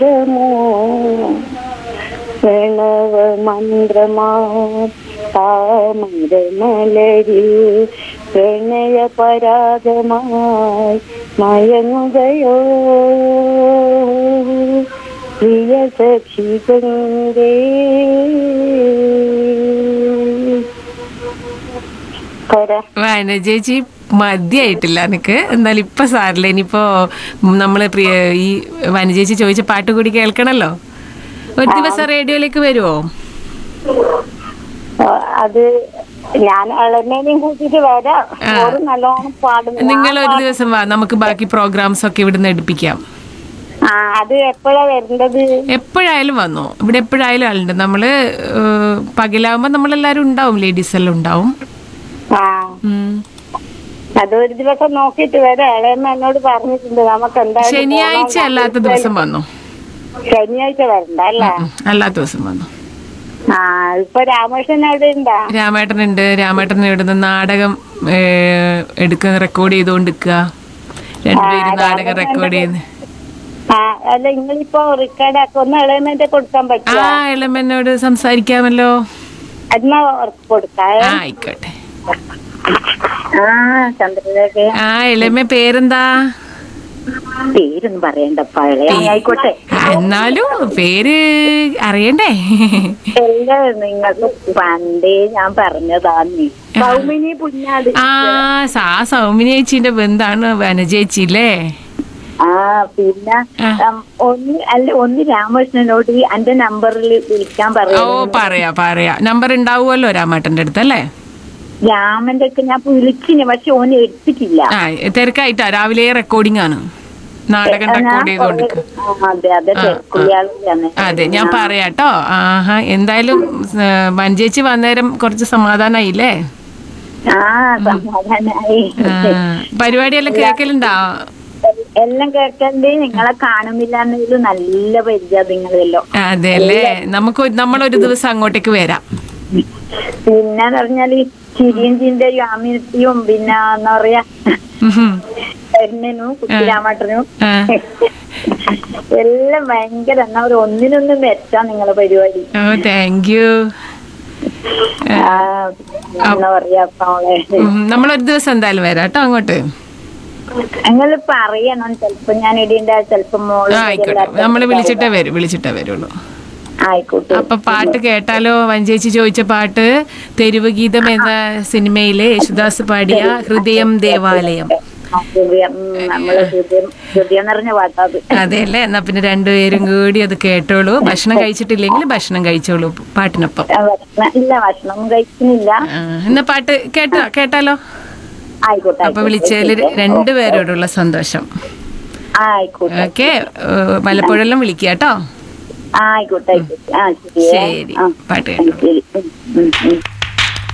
പ്രണവ മന്ത്രമാ താമരമലരിൽ പ്രണയ പരാഗമായി മയങ്ങുകയോ പ്രിയ സഖി ഗംഗേ. ചേച്ചി മതിയായിട്ടില്ല എനിക്ക്. എന്നാലും ഇപ്പൊ സാറില്ല, ഇനിയിപ്പോ നമ്മള് ഈ വനജേച്ചി ചോദിച്ച പാട്ട് കൂടി കേൾക്കണല്ലോ. ഒരു ദിവസം റേഡിയോയിലേക്ക് വരുമോ? അത് ഞാൻ ഇളമേനെയും കൂട്ടിട്ട് വരാം. നല്ലോണം പാടും. നിങ്ങൾ ഒരു ദിവസം വാ, നമുക്ക് ബാക്കി പ്രോഗ്രാംസ് ഒക്കെ ഇവിടുന്ന് എടുപ്പിക്കാം. അത് എപ്പോഴാ വരേണ്ടത്? എപ്പോഴായാലും വന്നോ, ഇവിടെ എപ്പോഴായാലും ആളുണ്ട്. നമ്മള് പകലാവുമ്പോ നമ്മളെല്ലാരും ഉണ്ടാവും, ലേഡീസ് എല്ലാം ഉണ്ടാവും. അതൊരു ദിവസം നോക്കിട്ട് വരാം. ഇളയമ്മ എന്നോട് പറഞ്ഞിട്ടുണ്ട് നമുക്ക് എന്തായാലും ശനിയാഴ്ച അല്ലാത്ത ദിവസം വന്നോ. ശനിയാഴ്ച വരണ്ട അല്ലേ? അല്ലാത്ത ദിവസം വന്നോ. ഇപ്പൊ രാമേട്ടൻ അവിടെ ഉണ്ടാ? രാമേട്ടനുണ്ട്. രാമേട്ടൻ ഇവിടുന്ന് നാടകം റെക്കോർഡ് ചെയ്തോണ്ടിരിക്കുക. രണ്ടുപേരും നാടകം റെക്കോർഡ് ചെയ്യുന്നു. അല്ല നിങ്ങളിപ്പോ റെക്കോർഡ് ആക്കി ഒന്ന് ഇളയമ്മന്റെ കൊടുക്കാൻ പറ്റുമോ? ഇളയമ്മനോട് സംസാരിക്കാമല്ലോ. എന്നാ കൊടുക്കാം. ആയിക്കോട്ടെ. ചന്ദ്രലേഖ. ഇളയമ്മ പേരെന്താ? പേരൊന്നും പറയണ്ടപ്പാ, ആയിക്കോട്ടെ. എന്നാലും പേര് അറിയണ്ടേ? നിങ്ങൾക്ക് പണ്ടേ ഞാൻ പറഞ്ഞതാന്നേ, സൗമിനി പുന്നാട്. സൗമിനി ചേച്ചിന്റെ ബന്ധാണ് വനജേച്ചി അല്ലേ? പിന്നെ ഒന്ന് രാമകൃഷ്ണനോട് എന്റെ നമ്പറിൽ വിളിക്കാൻ പറയാം. പറയാ നമ്പർ ഉണ്ടാവുമല്ലോ രാമേട്ടന്റെ അടുത്ത് അല്ലേ? രാമന്റെ ഒക്കെ ഞാൻ വിളിച്ചിന്, പക്ഷെ ഓന് എടുത്തിട്ടില്ല. തിരക്കായിട്ടാ, രാവിലെ റെക്കോർഡിംഗ് ആണ്, നാടകം റെക്കോർഡ് ചെയ്തോണ്ടിരിക്കും. അതെ, ഞാൻ പറയാട്ടോ. എന്തായാലും വനജേച്ചി വന്നേരം കുറച്ച് സമാധാനായില്ലേ? പരിപാടിയെല്ലാം കേൾക്കലുണ്ടാ? എല്ലാം കേൾക്കണ്ട്. നിങ്ങളെ കാണുന്നില്ല എന്നതിലും നല്ല പരിചയം നിങ്ങളല്ലോ. അതെ അല്ലേ? നമ്മളൊരു ദിവസം അങ്ങോട്ടേക്ക് വരാം. പിന്നെ പറഞ്ഞാല് ചിരിയും ചിന്തയും അമിനത്തിയും പിന്നെ എന്താ പറയാ കുട്ടിരാമട്ടനും എല്ലാം ഭയങ്കര എന്നാ ഒരു ഒന്നിനൊന്നും മെച്ചാ നിങ്ങളെ പരിപാടി. Thank you. എന്താ പറയാ, നമ്മളൊരു ദിവസം എന്തായാലും വരാം കേട്ടോ അങ്ങോട്ട്. നിങ്ങൾ പറയണം, ചെലപ്പോ ഞാൻ ഇടിയുണ്ട, ചെലപ്പോ മോള്. നമ്മള് വിളിച്ചിട്ടേ വരുള്ളൂ. ആയിക്കോട്ടെ. അപ്പൊ പാട്ട് കേട്ടാലോ? വനജേച്ചി ചോദിച്ച പാട്ട് തെരുവ് ഗീതം എന്ന സിനിമയിലെ യേശുദാസ് പാടിയ ഹൃദയം ദേവാലയം. അതെല്ലേ? എന്നാ പിന്നെ രണ്ടുപേരും കൂടി അത് കേട്ടോളൂ. ഭക്ഷണം കഴിച്ചിട്ടില്ലെങ്കിൽ ഭക്ഷണം കഴിച്ചോളൂ പാട്ടിനൊപ്പം. ഇല്ല, ഭക്ഷണം കഴിക്കുന്നില്ല. എന്നാ പാട്ട് കേട്ടാലോ? ആയിക്കോട്ടെ. അപ്പൊ വിളിച്ചതിൽ രണ്ടുപേരോടുള്ള സന്തോഷം. ആയിക്കോട്ടെ. ഓക്കെ, വല്ലപ്പോഴെല്ലാം വിളിക്കുക കേട്ടോ. ആയിക്കോട്ടെ. ശരി, പാട്ട് കേട്ടോ.